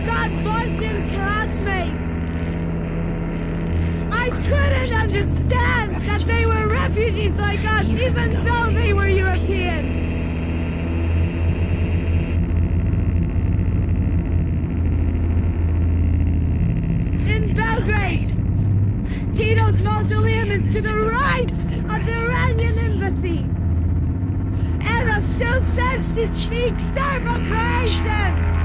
forgot Bosnian classmates. I couldn't understand that they were refugees like us, even though they were European. In Belgrade, Tito's mausoleum is to the right of the Iranian embassy. Eva still says she speaks Serbo-Croatian.